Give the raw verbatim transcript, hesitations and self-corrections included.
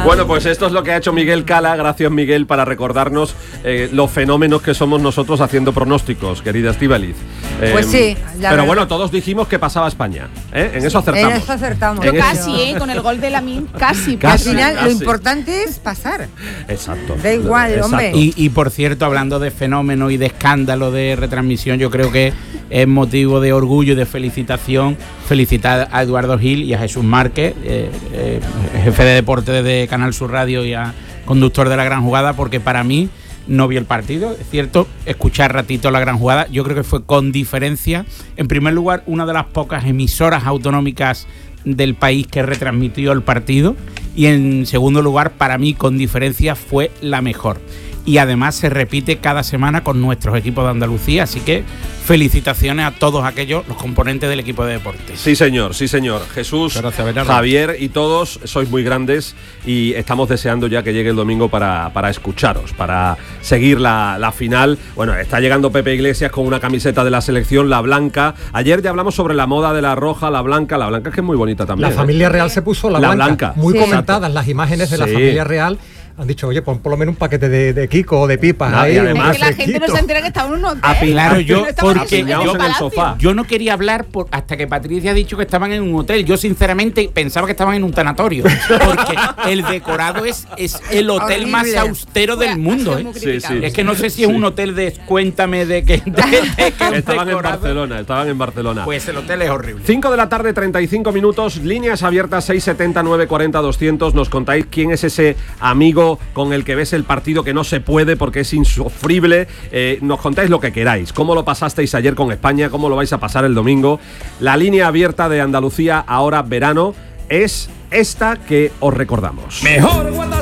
Bueno, pues esto es lo que ha hecho Miguel Cala. Gracias, Miguel, para recordarnos eh, los fenómenos que somos nosotros haciendo pronósticos, querida Estíbaliz. Eh, pues sí. Pero verdad. Bueno, todos dijimos que pasaba España. ¿eh? En eso acertamos. En eso acertamos. Yo casi, ¿eh? Con el gol de Lamine, casi. Casi. Al final, casi. lo importante es pasar. Exacto. Da igual, Exacto. hombre. Y, y por cierto, hablando de fenómeno y de escándalo de retransmisión, yo creo que es motivo de orgullo y de felicitación felicitar a Eduardo Gil y a Jesús Márquez, eh, eh, jefe de deporte de Canal Sur Radio y a conductor de La Gran Jugada, porque para mí no vi el partido, es cierto, escuchar ratito La Gran Jugada, yo creo que fue con diferencia, en primer lugar, una de las pocas emisoras autonómicas del país que retransmitió el partido, y en segundo lugar, para mí, con diferencia, fue la mejor. Y además se repite cada semana con nuestros equipos de Andalucía, así que felicitaciones a todos aquellos, los componentes del equipo de deportes. Sí, señor, sí, señor. Jesús, Gracias, Javier y todos sois muy grandes y estamos deseando ya que llegue el domingo para, para escucharos, para seguir la, la final. Bueno, está llegando Pepe Iglesias con una camiseta de la selección, la blanca. Ayer ya hablamos sobre la moda de la roja, la blanca. La blanca es que es muy bonita también. La familia ¿eh? real se puso la, la blanca. blanca. Muy Sí. comentadas las imágenes de la Sí. familia real. Han dicho, oye, pon por lo menos un paquete de, de Kiko o de pipas. No, ahí, y además- Es que la gente no fresquito. se entera que está en un hotel. Api- Claro, yo, No estaban porque apiñados yo, en el sofá. yo no quería hablar por, hasta que Patricia ha dicho que estaban en un hotel. Yo sinceramente pensaba que estaban en un tanatorio, porque el decorado es, es el hotel Horrible. más austero del mundo. ¿eh? Sí, sí. Es que no sé si es un hotel de cuéntame de que, de, de que Estaban en decorado. Barcelona, estaban en Barcelona. Pues el hotel es horrible. cinco de la tarde, treinta y cinco minutos, líneas abiertas seis setenta, nueve cuarenta, doscientos. Nos contáis quién es ese amigo con el que ves el partido que no se puede porque es insufrible. Eh, nos contáis lo que queráis. ¿Cómo lo pasasteis ayer con España? ¿Cómo lo vais a pasar el domingo? La línea abierta de Andalucía, ahora verano, es esta que os recordamos. Mejor